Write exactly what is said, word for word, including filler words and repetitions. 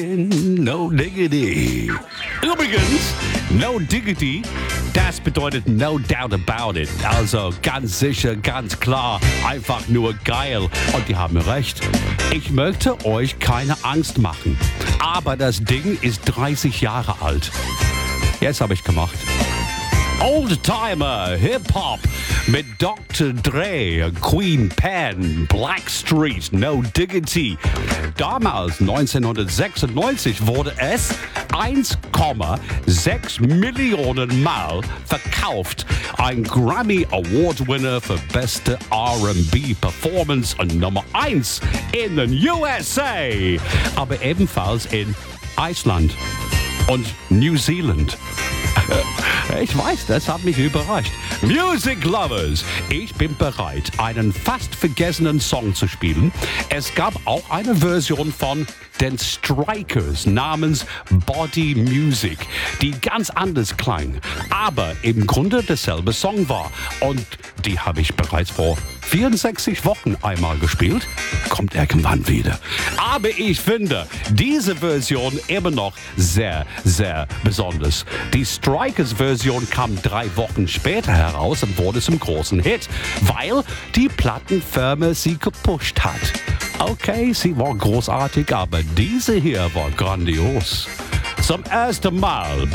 No Diggity. Übrigens, No Diggity, das bedeutet no doubt about it. Also ganz sicher, ganz klar, einfach nur geil. Und die haben recht. Ich möchte euch keine Angst machen. Aber das Ding ist dreißig Jahre alt. Jetzt habe ich gemacht. Oldtimer, Hip-Hop mit Doktor Dre, Queen Pen, Blackstreet, No Diggity. Damals, neunzehnhundertsechsundneunzig, wurde es eins Komma sechs Millionen Mal verkauft. Ein Grammy Award Winner für beste R and B Performance und Nummer eins in den U S A. Aber ebenfalls in Island und New Zealand. Ich weiß, das hat mich überrascht. Music Lovers, ich bin bereit, einen fast vergessenen Song zu spielen. Es gab auch eine Version von den Strikers namens Body Music, die ganz anders klang, aber im Grunde derselbe Song war. Und die habe ich bereits vor vierundsechzig Wochen einmal gespielt. Kommt irgendwann wieder. Aber ich finde diese Version immer noch sehr, sehr besonders. Die Strikers-Version kam drei Wochen später heraus und wurde zum großen Hit, weil die Plattenfirma sie gepusht hat. Okay, sie war großartig, aber diese hier war grandios. Zum ersten Mal